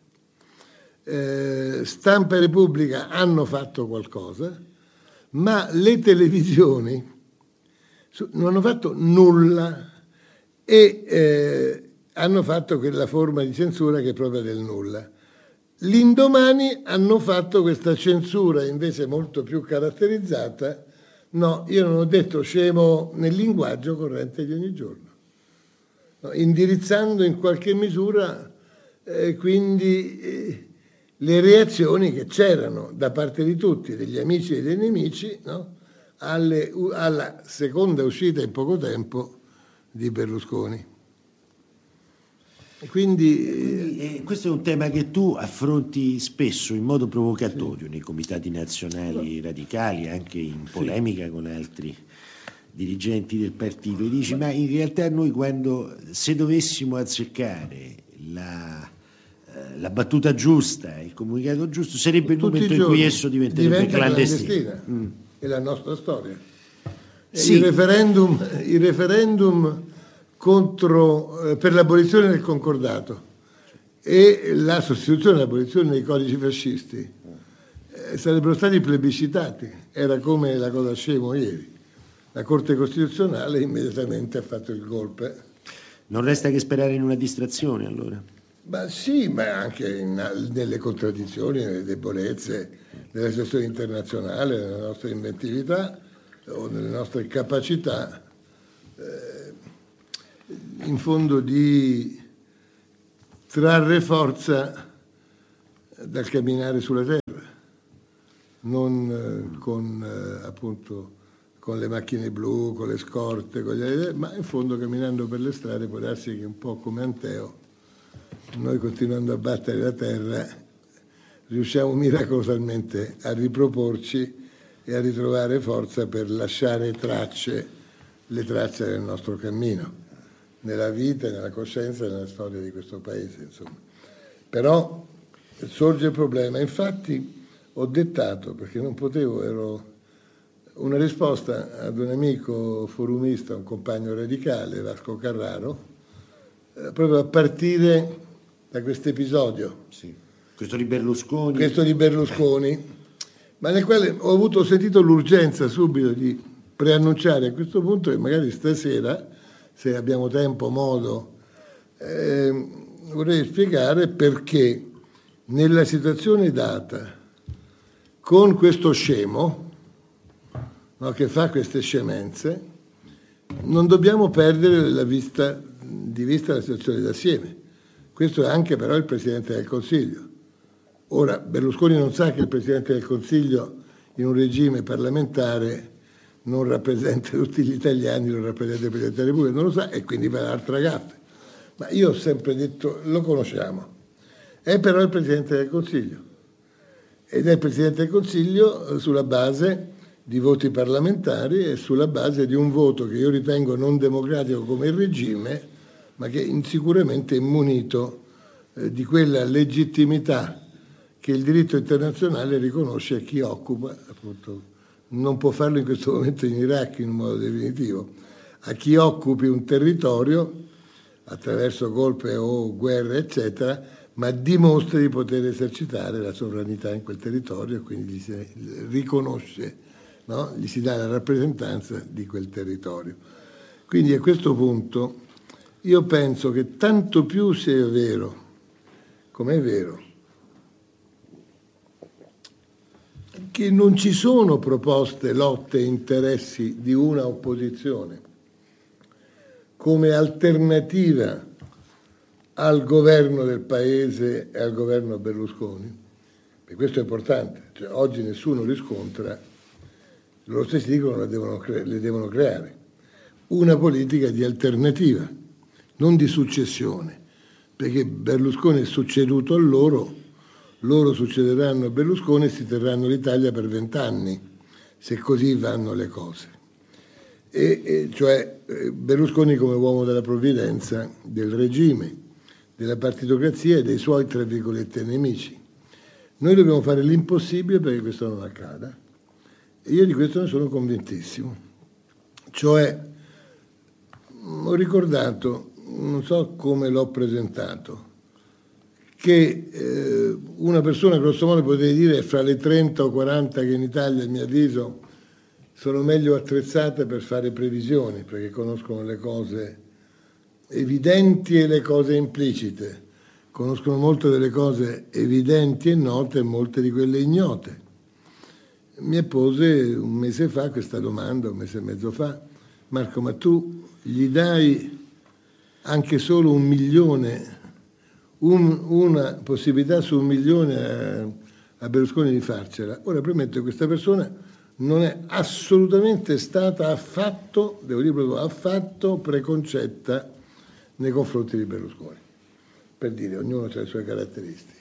Eh, Stampa e Repubblica hanno fatto qualcosa, ma le televisioni non hanno fatto nulla e eh, hanno fatto quella forma di censura che è propria del nulla. L'indomani hanno fatto questa censura invece molto più caratterizzata. No, io non ho detto scemo nel linguaggio corrente di ogni giorno, no, indirizzando in qualche misura eh, quindi eh, le reazioni che c'erano da parte di tutti, degli amici e dei nemici, no, alle, alla seconda uscita in poco tempo di Berlusconi. E quindi, quindi eh, questo è un tema che tu affronti spesso in modo provocatorio, sì, nei comitati nazionali radicali, anche in polemica, sì, con altri dirigenti del partito, e dici ma, ma in realtà noi quando, se dovessimo azzeccare la, eh, la battuta giusta, il comunicato giusto, sarebbe il momento in cui esso diventerebbe diventa clandestino. clandestina. Mm. È la nostra storia. Sì. Il referendum, il referendum contro, eh, per l'abolizione del concordato e la sostituzione e l'abolizione dei codici fascisti eh, sarebbero stati plebiscitati. Era come la cosa scemo ieri. La Corte Costituzionale immediatamente ha fatto il golpe. Non resta che sperare in una distrazione, allora? Ma sì, ma anche in, nelle contraddizioni, nelle debolezze, nella situazione internazionale, nella nostra inventività o nelle nostre capacità, eh, in fondo di trarre forza dal camminare sulla terra, non eh, con eh, appunto con le macchine blu, con le scorte, con gli... ma in fondo camminando per le strade può darsi che un po' come Anteo, noi continuando a battere la terra riusciamo miracolosamente a riproporci e a ritrovare forza per lasciare tracce, le tracce del nostro cammino, nella vita, nella coscienza e nella storia di questo paese, insomma. Però sorge il problema, infatti ho dettato, perché non potevo, ero una risposta ad un amico forumista, un compagno radicale, Vasco Carraro, eh, proprio a partire da questo episodio. Sì. Questo di Berlusconi. Questo di Berlusconi, ma nel quale ho avuto ho sentito l'urgenza subito di preannunciare a questo punto che magari stasera, se abbiamo tempo, modo, eh, vorrei spiegare perché nella situazione data, con questo scemo, no, che fa queste scemenze, non dobbiamo perdere la vista, di vista la situazione d'assieme. Questo è anche però il Presidente del Consiglio. Ora, Berlusconi non sa che il Presidente del Consiglio in un regime parlamentare non rappresenta tutti gli italiani, non rappresenta il Presidente della Repubblica, non lo sa e quindi fa un'altra gaffe. Ma io ho sempre detto, lo conosciamo, è però il Presidente del Consiglio ed è il Presidente del Consiglio sulla base di voti parlamentari e sulla base di un voto che io ritengo non democratico come il regime, ma che sicuramente è munito eh, di quella legittimità che il diritto internazionale riconosce a chi occupa, appunto, non può farlo in questo momento in Iraq in un modo definitivo, a chi occupi un territorio attraverso colpe o guerre, eccetera, ma dimostra di poter esercitare la sovranità in quel territorio e quindi gli si riconosce, no? Gli si dà la rappresentanza di quel territorio. Quindi a questo punto io penso che tanto più se è vero, come è vero, che non ci sono proposte, lotte e interessi di una opposizione come alternativa al governo del Paese e al governo Berlusconi, e questo è importante, cioè, oggi nessuno riscontra, loro stessi dicono che le devono, cre- le devono creare, una politica di alternativa, non di successione, perché Berlusconi è succeduto a loro, loro succederanno a Berlusconi e si terranno l'Italia per vent'anni, se così vanno le cose. E, e cioè Berlusconi come uomo della provvidenza del regime, della partitocrazia e dei suoi, tra virgolette, nemici. Noi dobbiamo fare l'impossibile perché questo non accada. E io di questo ne sono convintissimo. Cioè, ho ricordato, non so come l'ho presentato, che eh, una persona grosso modo poteva dire fra le trenta o quaranta che in Italia, a mio avviso, sono meglio attrezzate per fare previsioni, perché conoscono le cose evidenti e le cose implicite, conoscono molto delle cose evidenti e note e molte di quelle ignote. Mi pose un mese fa questa domanda, un mese e mezzo fa: Marco, ma tu gli dai anche solo un milione, un, una possibilità su un milione a, a Berlusconi di farcela? Ora premetto che questa persona non è assolutamente stata affatto, devo dire proprio affatto, preconcetta nei confronti di Berlusconi. Per dire, ognuno ha le sue caratteristiche.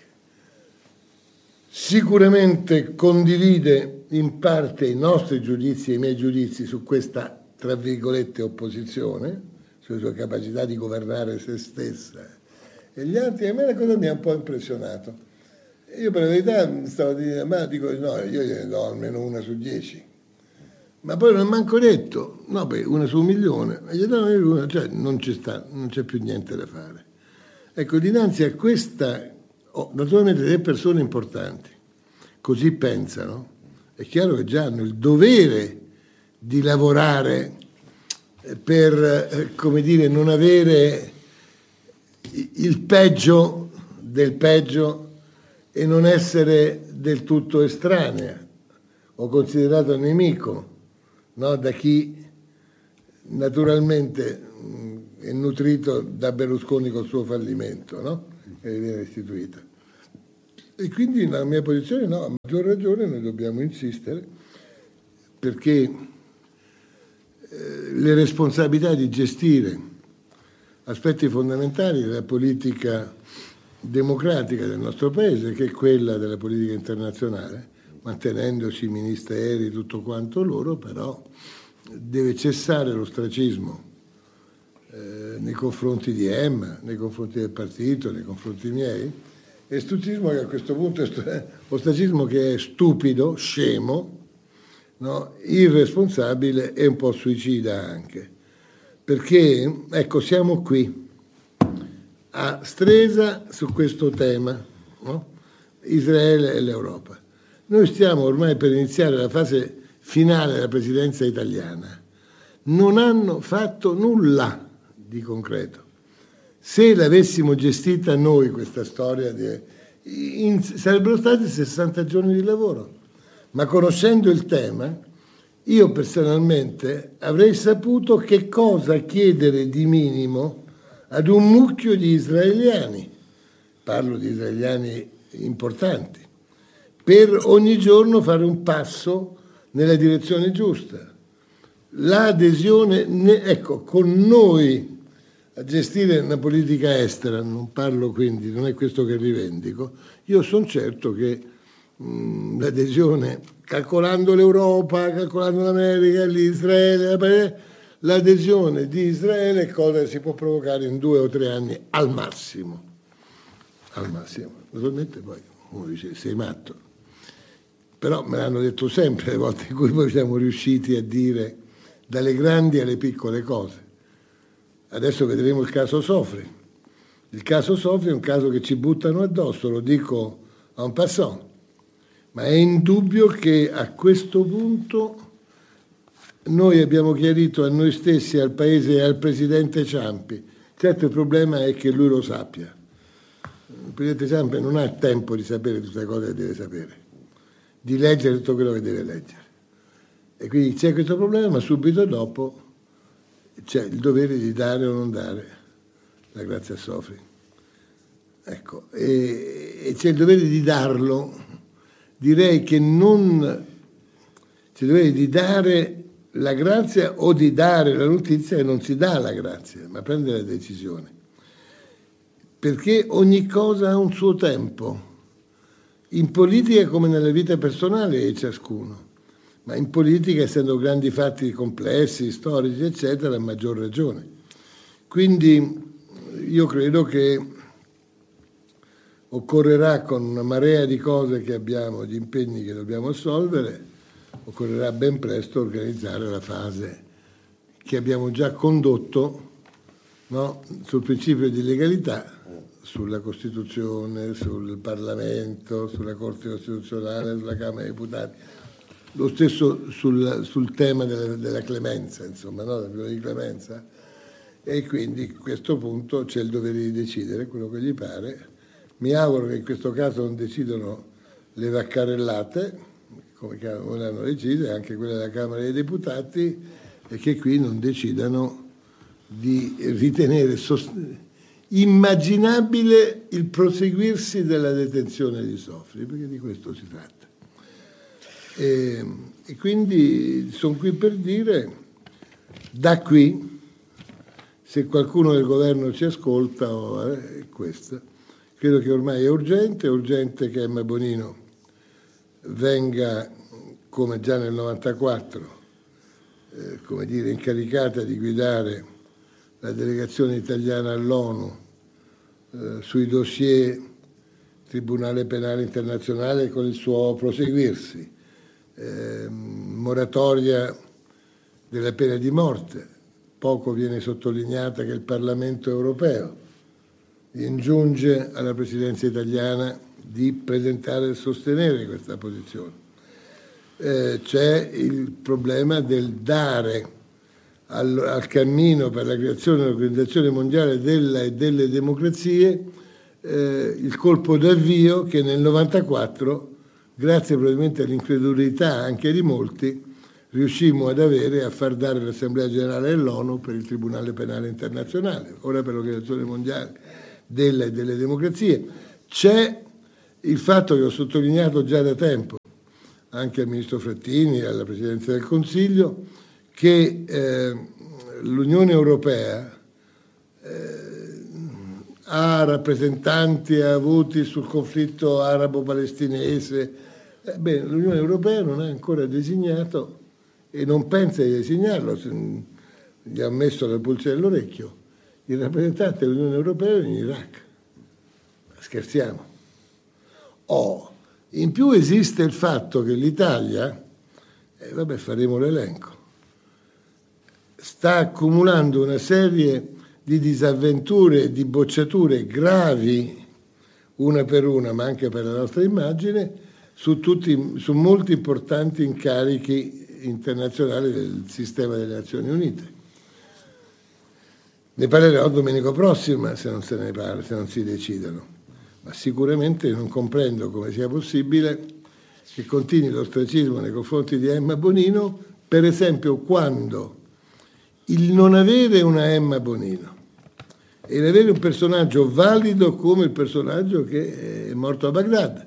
Sicuramente condivide in parte i nostri giudizi e i miei giudizi su questa, tra virgolette, opposizione, sulle sue capacità di governare se stessa e gli altri. E a me la cosa mi ha un po' impressionato. Io per la verità stavo dicendo, ma dico no, io gliene do almeno una su dieci. Ma poi non è manco detto, no, beh, una su un milione, e gli do una, cioè non ci sta, non c'è più niente da fare. Ecco, dinanzi a questa, oh, naturalmente le persone importanti così pensano, è chiaro che già hanno il dovere di lavorare per, eh, come dire, non avere il peggio del peggio e non essere del tutto estranea o considerato nemico, no? Da chi naturalmente mh, è nutrito da Berlusconi col suo fallimento, no? Che viene restituita. E quindi la mia posizione no, a maggior ragione noi dobbiamo insistere, perché eh, le responsabilità di gestire aspetti fondamentali della politica democratica del nostro paese, che è quella della politica internazionale, mantenendoci i ministeri, tutto quanto loro, però deve cessare l'ostracismo eh, nei confronti di Emma, nei confronti del partito, nei confronti miei, ostracismo che a questo punto è ostracismo che è stupido, scemo, no? Irresponsabile e un po' suicida anche, perché ecco siamo qui a Stresa su questo tema, no? Israele e l'Europa. Noi stiamo ormai per iniziare la fase finale della presidenza italiana. Non hanno fatto nulla di concreto. Se l'avessimo gestita noi questa storia, di, in, sarebbero stati sessanta giorni di lavoro, ma conoscendo il tema, io personalmente avrei saputo che cosa chiedere di minimo ad un mucchio di israeliani, parlo di israeliani importanti, per ogni giorno fare un passo nella direzione giusta. L'adesione, ecco, con noi a gestire una politica estera, non parlo quindi, non è questo che rivendico, io sono certo che mh, l'adesione, calcolando l'Europa, calcolando l'America, l'Israele, l'adesione di Israele è cosa che si può provocare in due o tre anni al massimo. Al massimo. Naturalmente poi uno dice sei matto. Però me l'hanno detto sempre le volte in cui poi siamo riusciti a dire dalle grandi alle piccole cose. Adesso vedremo il caso Sofri. Il caso Sofri è un caso che ci buttano addosso, lo dico a un passant, ma è indubbio che a questo punto noi abbiamo chiarito a noi stessi, al Paese e al Presidente Ciampi. Certo, il problema è che lui lo sappia. Il Presidente Ciampi non ha tempo di sapere tutte le cose che deve sapere, di leggere tutto quello che deve leggere. E quindi c'è questo problema, ma subito dopo c'è il dovere di dare o non dare la grazia a Sofri. Ecco, e, e c'è il dovere di darlo. Direi che non c'è il dovere di dare la grazia o di dare la notizia, che non si dà la grazia, ma prende la decisione. Perché ogni cosa ha un suo tempo. In politica come nella vita personale è ciascuno, ma in politica, essendo grandi fatti complessi, storici, eccetera, a maggior ragione. Quindi io credo che occorrerà, con una marea di cose che abbiamo, di impegni che dobbiamo assolvere, occorrerà ben presto organizzare la fase che abbiamo già condotto, no? Sul principio di legalità, sulla Costituzione, sul Parlamento, sulla Corte Costituzionale, sulla Camera dei Deputati, lo stesso sul, sul tema della, della clemenza, insomma, no? Della di clemenza. E quindi a questo punto c'è il dovere di decidere quello che gli pare. Mi auguro che in questo caso non decidano le vaccarellate, come hanno deciso, anche quelle della Camera dei Deputati, e che qui non decidano di ritenere sost- immaginabile il proseguirsi della detenzione di Sofri, perché di questo si tratta. E, e quindi sono qui per dire, da qui, se qualcuno del governo ci ascolta, oh, eh, è questa. Credo che ormai è urgente, è urgente che Emma Bonino venga, come già nel novantaquattro, eh, come dire, incaricata di guidare la delegazione italiana all'ONU eh, sui dossier Tribunale Penale Internazionale con il suo proseguirsi, eh, moratoria della pena di morte. Poco viene sottolineata che il Parlamento europeo ingiunge alla Presidenza italiana di presentare e sostenere questa posizione. Eh, c'è il problema del dare al, al cammino per la creazione dell'Organizzazione Mondiale della e delle Democrazie eh, il colpo d'avvio che nel novantaquattro, grazie probabilmente all'incredulità anche di molti, riuscimmo ad avere a far dare l'Assemblea Generale dell'ONU per il Tribunale Penale Internazionale, ora per l'Organizzazione Mondiale delle, delle Democrazie. C'è il fatto che ho sottolineato già da tempo, anche al Ministro Frattini, alla Presidenza del Consiglio, che eh, l'Unione Europea eh, ha rappresentanti avuti sul conflitto arabo-palestinese. Eh, bene, l'Unione Europea non ha ancora designato e non pensa di designarlo, gli ha messo la pulce nell'orecchio, il rappresentante dell'Unione Europea in Iraq. Scherziamo. Oh, in più esiste il fatto che l'Italia, eh, vabbè faremo l'elenco, sta accumulando una serie di disavventure e di bocciature gravi, una per una, ma anche per la nostra immagine, su, tutti, su molti importanti incarichi internazionali del sistema delle Nazioni Unite. Ne parlerò domenica prossima se non se ne parla, se non si decidono, ma sicuramente non comprendo come sia possibile che continui l'ostracismo nei confronti di Emma Bonino, per esempio quando il non avere una Emma Bonino e l'avere un personaggio valido come il personaggio che è morto a Baghdad,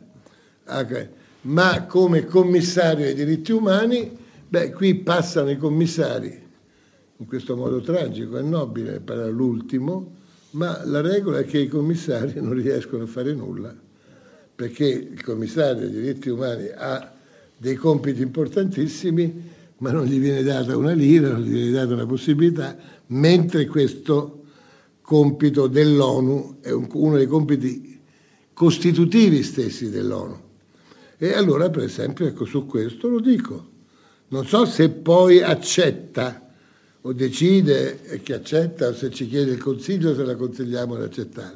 ma come commissario ai diritti umani, beh, qui passano i commissari in questo modo tragico e nobile, per l'ultimo, ma la regola è che i commissari non riescono a fare nulla, perché il commissario ai diritti umani ha dei compiti importantissimi, ma non gli viene data una lira, non gli viene data una possibilità, mentre questo compito dell'ONU è un, uno dei compiti costitutivi stessi dell'ONU. E allora, per esempio, ecco, su questo lo dico. Non so se poi accetta o decide che accetta, o se ci chiede il consiglio se la consigliamo ad accettare.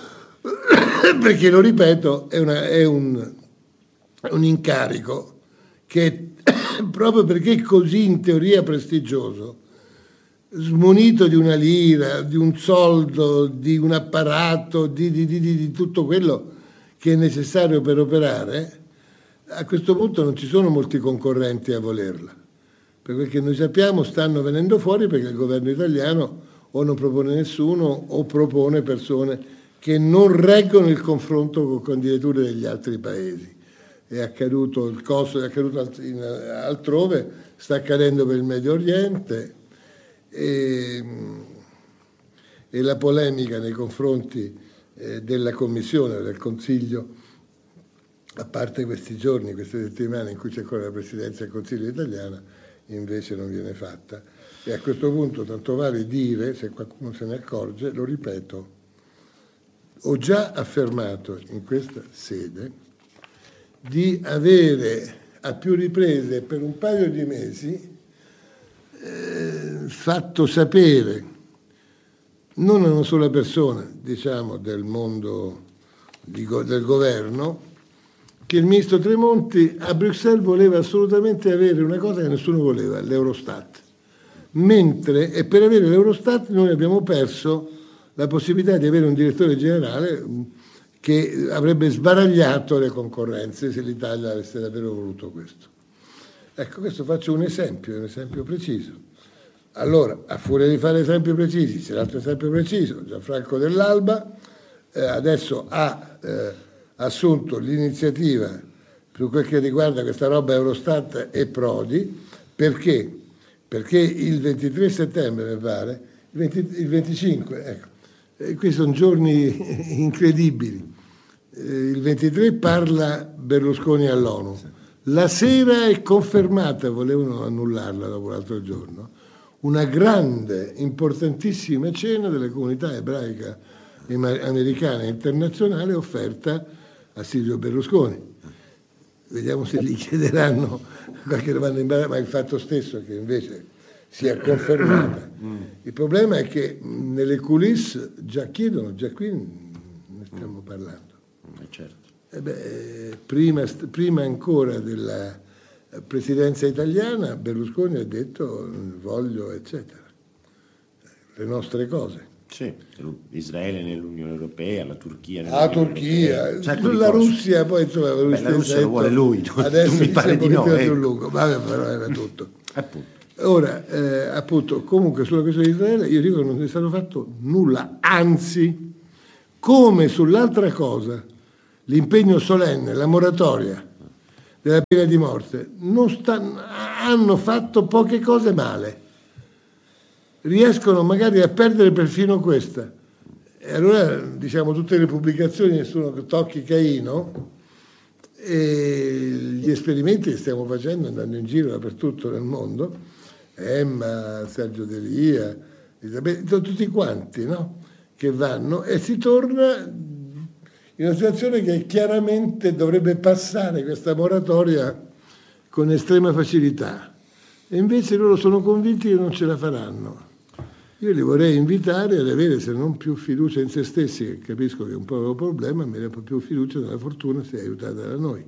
Perché, lo ripeto, è, una, è un, è un incarico che, proprio perché è così in teoria prestigioso, smunito di una lira, di un soldo, di un apparato, di, di, di, di tutto quello che è necessario per operare, a questo punto non ci sono molti concorrenti a volerla. Per quel che noi sappiamo stanno venendo fuori perché il governo italiano o non propone nessuno o propone persone che non reggono il confronto con candidature degli altri paesi. È accaduto il costo, è accaduto altrove, sta accadendo per il Medio Oriente e, e la polemica nei confronti eh, della Commissione, del Consiglio, a parte questi giorni, queste settimane in cui c'è ancora la Presidenza del Consiglio italiana, invece non viene fatta. E a questo punto tanto vale dire, se qualcuno se ne accorge, lo ripeto, ho già affermato in questa sede di avere a più riprese per un paio di mesi eh, fatto sapere non a una sola persona, diciamo, del mondo di, del governo, che il ministro Tremonti a Bruxelles voleva assolutamente avere una cosa che nessuno voleva, l'Eurostat. Mentre, e per avere l'Eurostat noi abbiamo perso la possibilità di avere un direttore generale che avrebbe sbaragliato le concorrenze se l'Italia avesse davvero voluto questo. Ecco, questo faccio un esempio, un esempio preciso. Allora, a furia di fare esempi precisi, c'è l'altro esempio preciso, Gianfranco Dell'Alba eh, adesso ha eh, assunto l'iniziativa per quel che riguarda questa roba Eurostat e Prodi. Perché? Perché il ventitré settembre, mi pare, il, venti, il venticinque, ecco, eh, questi sono giorni incredibili, eh, il ventitré parla Berlusconi all'ONU, la sera è confermata, volevano annullarla dopo l'altro giorno, una grande, importantissima cena della comunità ebraica americana e internazionale offerta a Silvio Berlusconi. Vediamo se gli chiederanno qualche domanda in barra, ma il fatto stesso che invece sia confermata. Il problema è che nelle coulisses già chiedono, già qui ne stiamo parlando. Certo. E beh, prima, prima ancora della presidenza italiana Berlusconi ha detto voglio eccetera, le nostre cose. Sì, Israele nell'Unione Europea, la Turchia la Turchia, Europea, la Russia poi insomma Beh, la Russia lo vuole lui, tu, adesso tu mi pare di no, più ecco. lungo, vabbè, però era tutto. Appunto. Ora, eh, appunto, comunque sulla questione di Israele io dico che non è stato fatto nulla, anzi, come sull'altra cosa, l'impegno solenne, la moratoria della pena di morte, non sta, hanno fatto poche cose male. Riescono magari a perdere perfino questa. E allora, diciamo, tutte le pubblicazioni, nessuno tocchi Caino, e gli esperimenti che stiamo facendo andando in giro dappertutto nel mondo, Emma, Sergio Delia, Isabella, tutti quanti, no? Che vanno e si torna in una situazione che chiaramente dovrebbe passare questa moratoria con estrema facilità. E invece loro sono convinti che non ce la faranno. Io li vorrei invitare ad avere, se non più fiducia in se stessi, che capisco che è un po' un problema, ma un po' più fiducia nella fortuna se è aiutata da noi.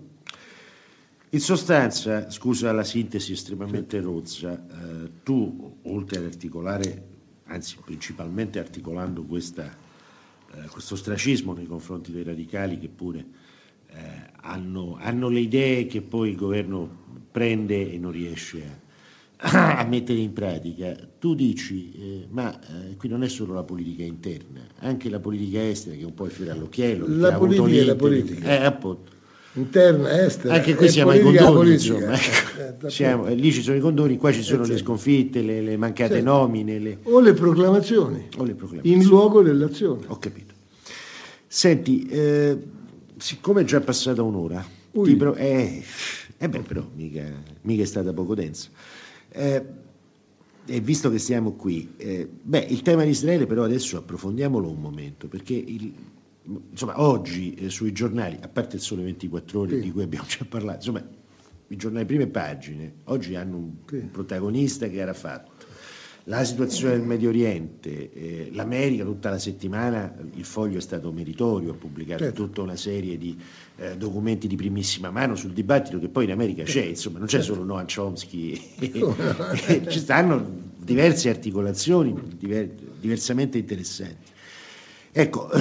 In sostanza, scusa la sintesi estremamente rozza, eh, tu, oltre ad articolare, anzi principalmente articolando questa, eh, questo ostracismo nei confronti dei radicali che pure eh, hanno, hanno le idee che poi il governo prende e non riesce a a mettere in pratica, tu dici eh, ma eh, qui non è solo la politica interna, anche la politica estera che è un po' il fiore all'occhiello, la politica è la politica eh, appunto. interna, estera, anche qui siamo ai politica, condoni politica. insomma, ecco. Eh, siamo, lì ci sono i condoni, qua ci sono eh, le sconfitte, le, le mancate certo. nomine le... o le proclamazioni o le proclamazioni in luogo dell'azione. Ho capito. Senti, eh, siccome è già passata un'ora ti pro... eh, eh beh però mica, mica è stata poco densa. Eh, e visto che siamo qui, eh, beh, il tema di Israele però adesso approfondiamolo un momento, perché il, insomma oggi eh, sui giornali, a parte il Sole ventiquattro Ore sì. di cui abbiamo già parlato, insomma i giornali prime pagine oggi hanno un, sì. un protagonista che era fatto la situazione del Medio Oriente, eh, l'America tutta la settimana, il Foglio è stato meritorio, ha pubblicato certo. tutta una serie di eh, documenti di primissima mano sul dibattito che poi in America c'è, insomma non c'è solo Noam Chomsky, ci stanno diverse articolazioni diver- diversamente interessanti. Ecco,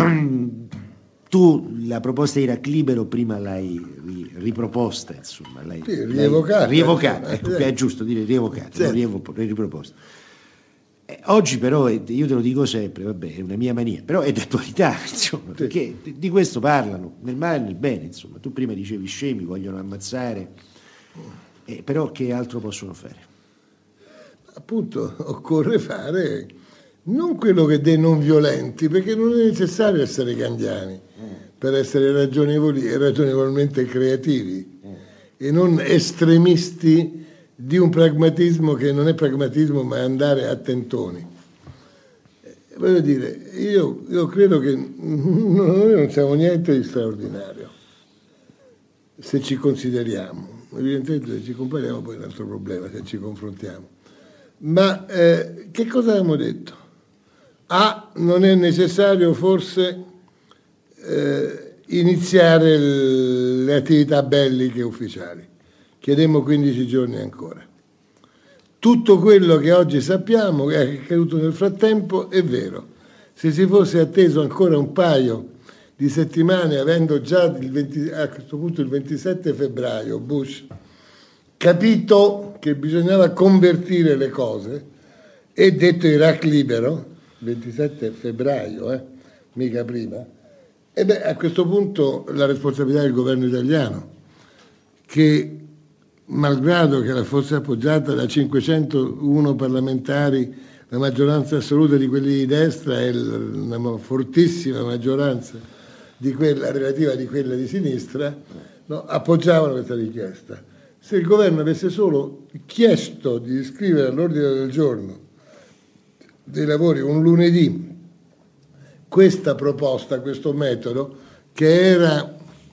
tu la proposta di Iraq Libero prima l'hai ri- riproposta, insomma, l'hai, sì, rievocata, l'hai rievocata, ecco, è giusto dire rievocata, certo. non rievo- riproposta. Eh, oggi però, io te lo dico sempre, vabbè, è una mia mania, però è d'attualità, insomma, sì. perché di questo parlano, nel male e nel bene, insomma. Tu prima dicevi scemi, vogliono ammazzare, eh, però che altro possono fare? Appunto, occorre fare non quello che dei non violenti, perché non è necessario essere gandiani mm. per essere ragionevoli e ragionevolmente creativi mm. e non estremisti di un pragmatismo che non è pragmatismo ma è andare a tentoni. Eh, voglio dire, io, io credo che noi non siamo niente di straordinario se ci consideriamo, evidentemente se ci compariamo poi è un altro problema, se ci confrontiamo. Ma eh, che cosa abbiamo detto? A, non è necessario forse eh, iniziare l- le attività belliche ufficiali. Chiedemmo quindici giorni ancora. Tutto quello che oggi sappiamo che è accaduto nel frattempo è vero. Se si fosse atteso ancora un paio di settimane, avendo già il venti, a questo punto il ventisette febbraio Bush capito che bisognava convertire le cose e detto Iraq libero, ventisette febbraio, eh, mica prima, e beh, a questo punto la responsabilità del governo italiano, che malgrado che la fosse appoggiata da cinquecentouno parlamentari, la maggioranza assoluta di quelli di destra e una fortissima maggioranza di quella relativa di quella di sinistra, no, appoggiavano questa richiesta. Se il governo avesse solo chiesto di iscrivere all'ordine del giorno dei lavori un lunedì questa proposta, questo metodo, che era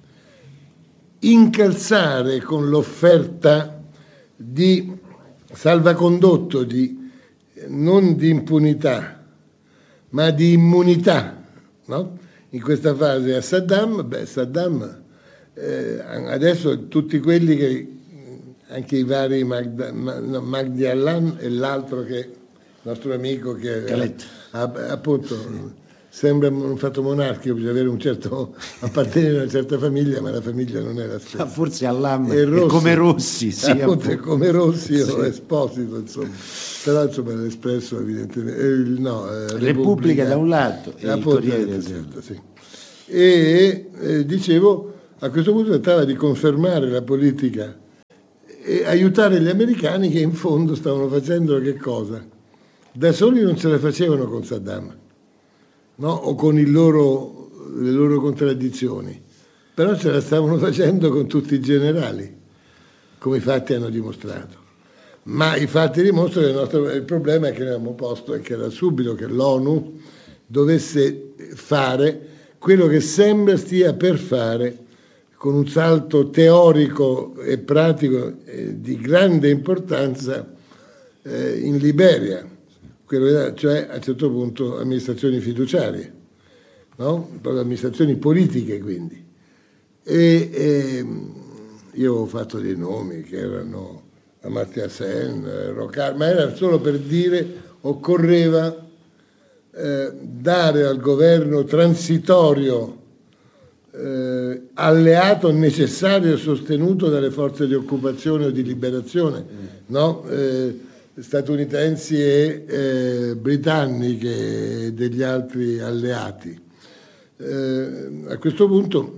incalzare con l'offerta di salvacondotto, di, non di impunità, ma di immunità, no? In questa fase a Saddam, beh, Saddam eh, adesso tutti quelli che, anche i vari Magda, Magdi Allam e l'altro che nostro amico che Caletta. ha, ha, appunto sembra un fatto monarchico, bisogna avere un certo appartenere a una certa famiglia, ma la famiglia non è la stessa. Forse all'Am è Rossi, come Rossi, sì, appunto, appunto. È come Rossi sì. o Esposito, insomma. Però insomma l'Espresso evidentemente eh, no, eh, Repubblica, Repubblica da un lato e il Corriere della certo, sì. E eh, dicevo, a questo punto trattava di confermare la politica e aiutare gli americani che in fondo stavano facendo che cosa? Da soli non ce la facevano con Saddam, no? O con il loro, le loro contraddizioni, però ce la stavano facendo con tutti i generali, come i fatti hanno dimostrato. Ma i fatti dimostrano che il, nostro, il problema è che avevamo posto e che era subito che l'ONU dovesse fare quello che sembra stia per fare, con un salto teorico e pratico eh, di grande importanza eh, in Liberia, quello, cioè a un certo punto amministrazioni fiduciarie, no? Proprio amministrazioni politiche quindi. E, e io ho fatto dei nomi che erano Amartya Sen, Rocard, ma era solo per dire occorreva eh, dare al governo transitorio eh, alleato necessario e sostenuto dalle forze di occupazione o di liberazione, mm. no? Eh, statunitensi e eh, britanniche e degli altri alleati. Eh, a questo punto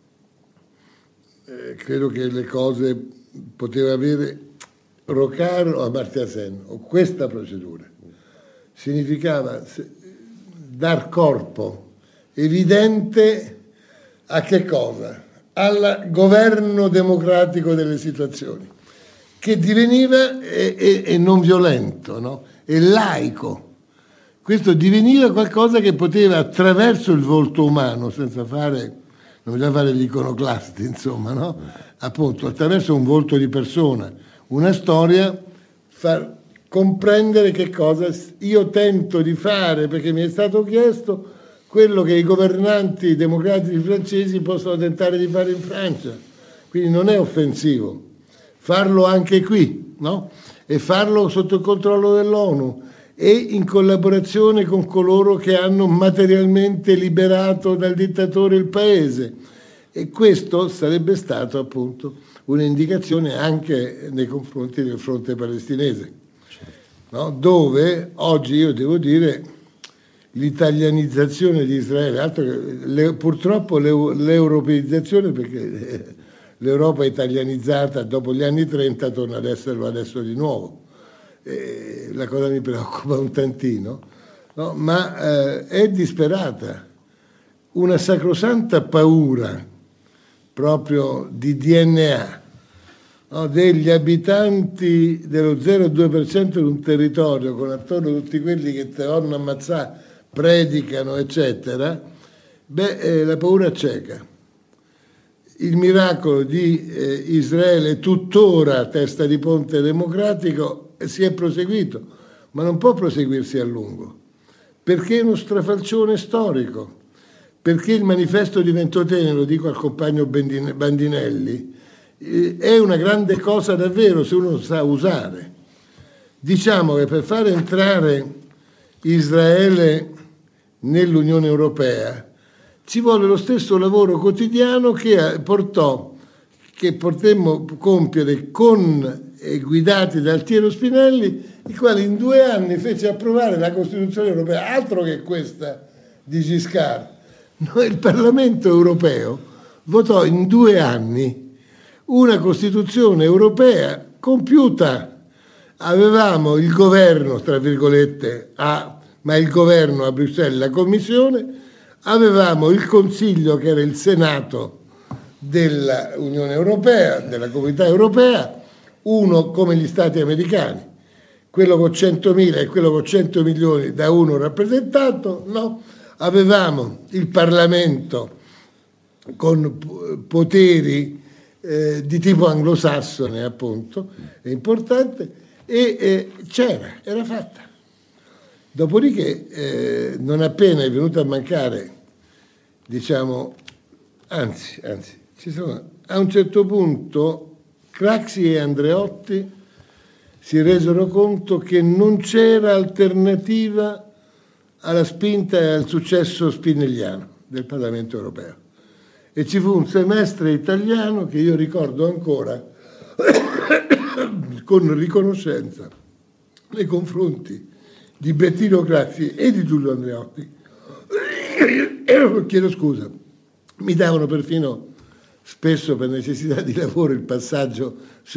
eh, credo che le cose poteva avere Rocard o Amartya Sen, o questa procedura. Significava dar corpo evidente a che cosa? Al governo democratico delle situazioni, che diveniva e, e, e non violento, no? E laico. Questo diveniva qualcosa che poteva, attraverso il volto umano, senza fare, non bisogna fare gli iconoclasti, insomma, no? Appunto, attraverso un volto di persona, una storia, far comprendere che cosa io tento di fare, perché mi è stato chiesto quello che i governanti democratici francesi possono tentare di fare in Francia. Quindi non è offensivo farlo anche qui, no? E farlo sotto il controllo dell'ONU e in collaborazione con coloro che hanno materialmente liberato dal dittatore il paese. E questo sarebbe stato appunto un'indicazione anche nei confronti del fronte palestinese, no? Dove oggi io devo dire l'italianizzazione di Israele, altro che, le, purtroppo le, l'europeizzazione, perché l'Europa italianizzata dopo gli anni trenta torna ad esserlo adesso di nuovo. E la cosa mi preoccupa un tantino, no? Ma eh, è disperata, una sacrosanta paura proprio di D N A, no? Degli abitanti dello zero virgola due per cento di un territorio, con attorno tutti quelli che te vanno a ammazzare, predicano, eccetera. Beh, eh, la paura cieca. Il miracolo di eh, Israele, tuttora testa di ponte democratico, si è proseguito, ma non può proseguirsi a lungo, perché è uno strafalcione storico, perché il manifesto di Ventotene, lo dico al compagno Bandinelli, eh, è una grande cosa davvero se uno sa usare. Diciamo che per far entrare Israele nell'Unione Europea ci vuole lo stesso lavoro quotidiano che portò, che potremmo compiere con e guidati da Altiero Spinelli, il quale in due anni fece approvare la Costituzione europea, altro che questa di Giscard. No, il Parlamento europeo votò in due anni una Costituzione europea compiuta. Avevamo il governo, tra virgolette, a, ma il governo a Bruxelles, la Commissione, avevamo il Consiglio che era il Senato dell'Unione Europea, della Comunità Europea, uno come gli Stati americani, quello con centomila e quello con cento milioni da uno rappresentato, no? Avevamo il Parlamento con poteri eh, di tipo anglosassone, appunto, è importante, e eh, c'era, era fatta. Dopodiché, eh, non appena è venuto a mancare, diciamo, anzi, anzi, ci sono, a un certo punto Craxi e Andreotti si resero conto che non c'era alternativa alla spinta e al successo spinelliano del Parlamento europeo. E ci fu un semestre italiano che io ricordo ancora con riconoscenza nei confronti di Bettino Craxi e di Giulio Andreotti. Chiedo scusa, mi davano perfino spesso per necessità di lavoro il passaggio